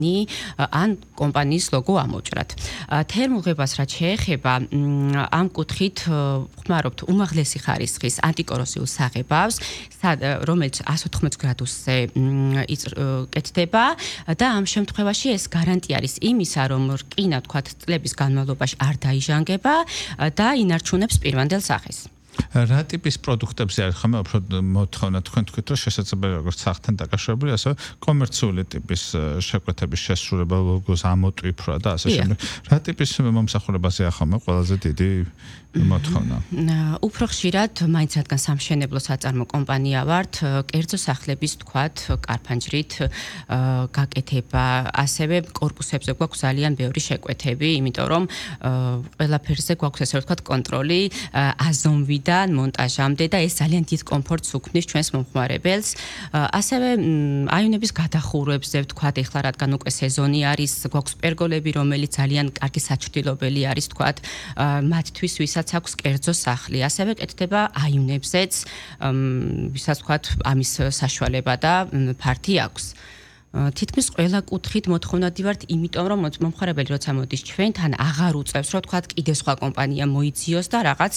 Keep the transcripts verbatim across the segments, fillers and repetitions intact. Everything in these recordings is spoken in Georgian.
ან კომპანიის ლოგო ამოჭრათ. თერმულღებას რაც შეეხება, ამ კუთხით ვხმარობთ უმაღლესი ხარისხის ანტიკოროსიულ საღებავს, რომელიც εκατს ოთხმოცდაათი გრადუსზე კეთდება და ამ შემთხვევაში ეს გარანტია არის იმისა, რომ რკინა თქვათ წლების განმავლობაში არ დაიჟანგება და ინარჩუნებს პირვანდელ სახეს. რა ტიპის პროდუქტებზე არის ხომ უფრო მოთხოვნა თქვენ თქვით რომ შესაძლებელი როგორც სახთან დაკავშირებული ასევე კომერციული ტიპის შეკვეთების შესრულება ლოგოს ამოტვიფრა და ასე შემდეგ რა ტიპის მომსახურებაზეა ხომ ყველაზე დიდი მოთხოვნა უფრო ხშირად მაინც რადგან სამშენებლო საწარმო კომპანია ვართ კერძო სახლების თქვათ კარფანჯრით გაკეთება ასევე კორპუსებზე გვაქვს ძალიან ბევრი შეკვეთები იმიტომ რომ ყველაფერზე გვაქვს ესე ვთქვათ კონტროლი აზომვიდან მონტაჟამდე და ეს ძალიან დიდ კომფორტს უქმნის ჩვენს მომხმარებელს. ასევე აივნების გადახურვებზე ვთქვათ, ეხლა რადგან უკვე სეზონი არის, გვაქვს პერგოლები, რომელიც ძალიან კარგი საჩრდილობელი არის, ვთქვათ, მათთვის, ვისაც აქვს კერძო სახლი. ასევე კეთდება აივნებზეც, ვისაც ვთქვათ, ამის საშუალება და ფართი აქვს. თითქმის ყველა კუთხით მოთხოვნადი ვართ, იმიტომ რომ მომხმარებელი როცა მოდის ჩვენთან, აღარ უწევს, რომ თქვათ, კიდე სხვა კომპანია მოიძიოს და რაღაც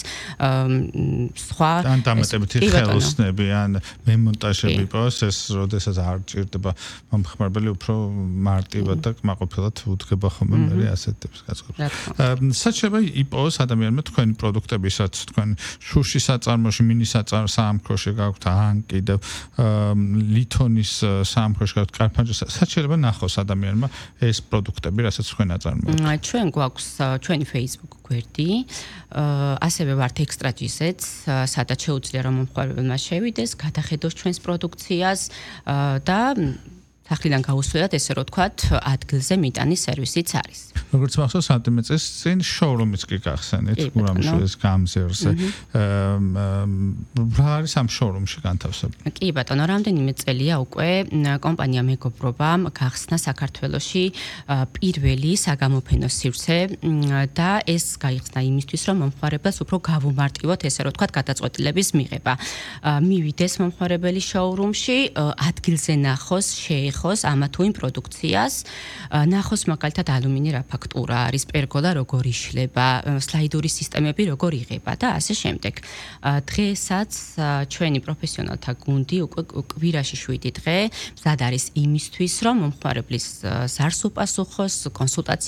სხვა ან დამატებითი ხელოსნები ან მემონტაჟები პოს ეს როდესაც არ ჭირდება მომხმარებელი უფრო მარტივად და კმაყოფილად უდგება ხოლმე მე ასეთებს გასაგებად. საჩება იპოვოს ადამიანმა თქვენი პროდუქტებისაც თქვენ შუში საწარმოში, მინი საამქროში გაქვთ ან კიდევ ლითონის საამქროში გაქვთ კარფანჯრით საჩერება ნახოს ადამიანმა ეს პროდუქტები, რასაც თქვენ აწარმოებთ. ჩვენ გვაქვს ჩვენი Facebook გვერდი, ასევე ვართ ექსტრაჯიზეც, სადაც შეუძლია რომ მომხმარებელმა შევიდეს, გადახედოს ჩვენს პროდუქციას და სახლიდან გაუსვლელად ესე რომ თქვათ, ადგილზე მიტანის სერვისიც არის. როგორც მახსოვს, რამდენიმე წელს წინ შოურუმიც კი გახსენეთ გურამიშვილის გამზერზე. რა არის ამ შოურუმში განთავსებული? კი ბატონო, რამდენიმე წელია უკვე კომპანია მეგობრობამ გახსნა საქართველოში პირველი საგამოფენო სივრცე და ეს გაიხსნა იმისთვის, რომ მომხმარებელს უფრო გავუმარტივოთ, ესე რომ თქვათ, გადაწყვეტილების მიღება. მივიდეს მომხმარებელი შოურუმში, ადგილზე ნახოს, შეეხოს ამა თუ იმ პროდუქციას, ნახოს მაგალითად ალუმინი რა ფაქტურა არის, პერგოლა როგორ იშლება, სლაიდური სისტემები როგორ იღება და ასე შემდეგ. დღესაც ჩვენი პროფესიონალთა გუნდი უკვე კვირაში შვიდი დღე მზად არის იმისთვის, რომ მომხმარებლის ზარს უპასუხოს, კონსულტაცია